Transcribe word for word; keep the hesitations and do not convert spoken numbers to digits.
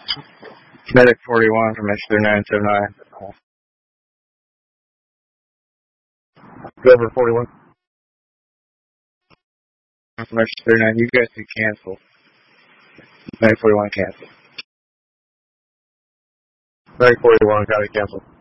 Medic forty-one from X thirty-nine seventy-nine. Silver forty-one. From X thirty-nine, you guys can cancel. Medic forty-one cancel. Medic forty-one, got to cancel.